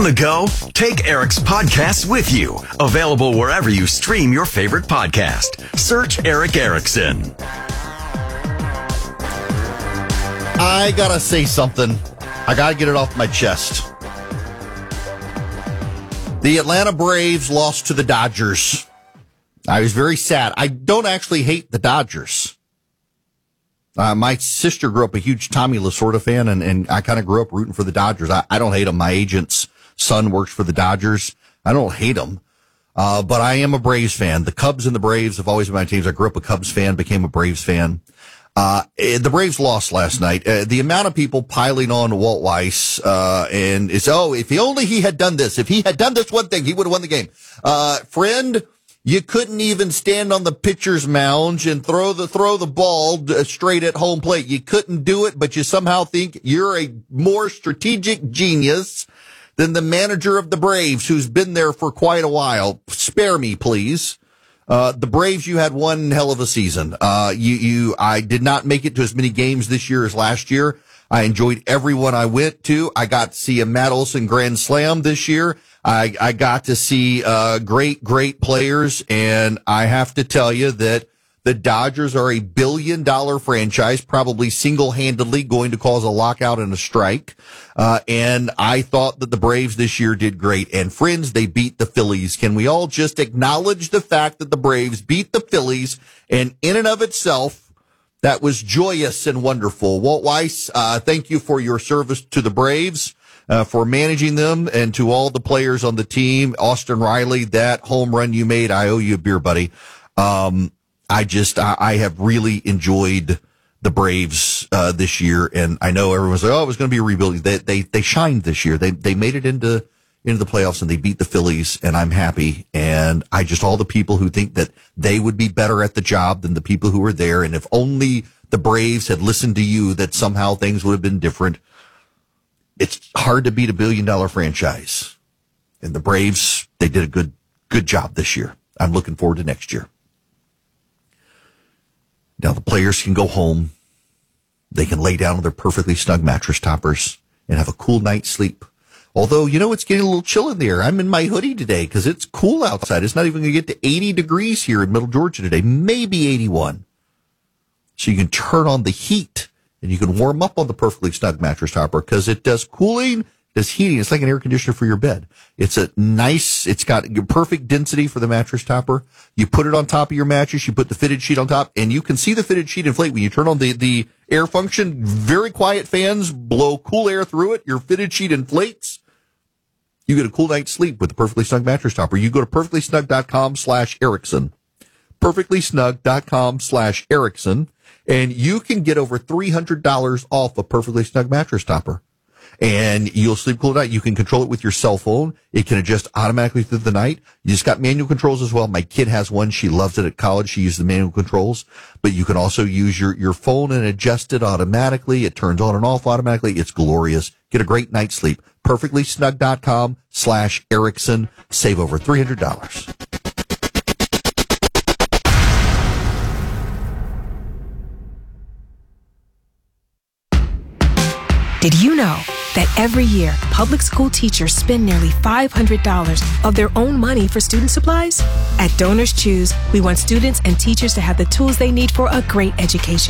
On the go, take Eric's podcast with you. Available wherever you stream your favorite podcast. Search Eric Erickson. I gotta say something. I gotta get it off my chest. The Atlanta Braves lost to the Dodgers. I was very sad. I don't actually hate the Dodgers. My sister grew up a huge Tommy Lasorda fan, and I kind of grew up rooting for the Dodgers. I don't hate them. My agent's son works for the Dodgers. I don't hate them, but I am a Braves fan. The Cubs and the Braves have always been my teams. I grew up a Cubs fan, became a Braves fan. The Braves lost last night. The amount of people piling on Walt Weiss, and it's, if he had done this, if he had done this one thing, he would have won the game. Friend, you couldn't even stand on the pitcher's mound and throw the ball straight at home plate. You couldn't do it, but you somehow think you're a more strategic genius than the manager of the Braves, who's been there for quite a while. Spare me, please. The Braves, you had one hell of a season. I did not make it to as many games this year as last year. I enjoyed every one I went to. I got to see a Matt Olson Grand Slam this year. I got to see, great players. And I have to tell you that the Dodgers are $1 billion franchise, probably single-handedly going to cause a lockout and a strike. And I thought that the Braves this year did great. And friends, they beat the Phillies. Can we all just acknowledge the fact that the Braves beat the Phillies? And in and of itself, that was joyous and wonderful. Walt Weiss, thank you for your service to the Braves, for managing them, and to all the players on the team. Austin Riley, that home run you made, I owe you a beer, buddy. I have really enjoyed the Braves this year, and I know everyone's like, it was going to be a rebuilding. They shined this year. They made it into the playoffs, and they beat the Phillies, and I'm happy. And all the people who think that they would be better at the job than the people who were there, and if only the Braves had listened to you, that somehow things would have been different. It's hard to beat $1 billion franchise, and the Braves, they did a good job this year. I'm looking forward to next year. Now the players can go home. They can lay down on their perfectly snug mattress toppers and have a cool night's sleep. Although, it's getting a little chill in the air. I'm in my hoodie today because it's cool outside. It's not even going to get to 80 degrees here in Middle Georgia today, maybe 81. So you can turn on the heat and you can warm up on the perfectly snug mattress topper because it does cooling, does heating. It's like an air conditioner for your bed. It's got your perfect density for the mattress topper. You put it on top of your mattress, you put the fitted sheet on top, and you can see the fitted sheet inflate when you turn on the air function. Very quiet fans blow cool air through it. Your fitted sheet inflates. You get a cool night's sleep with the perfectly snug mattress topper. You go to perfectlysnug.com/Erickson. perfectlysnug.com/Erickson, and you can get over $300 off a perfectly snug mattress topper. And you'll sleep cool at night. You can control it with your cell phone. It can adjust automatically through the night. You just got manual controls as well. My kid has one. She loves it at college. She uses the manual controls. But you can also use your phone and adjust it automatically. It turns on and off automatically. It's glorious. Get a great night's sleep. perfectlysnug.com/Erickson. Save over $300. Did you know that every year, public school teachers spend nearly $500 of their own money for student supplies? At Donors Choose, we want students and teachers to have the tools they need for a great education.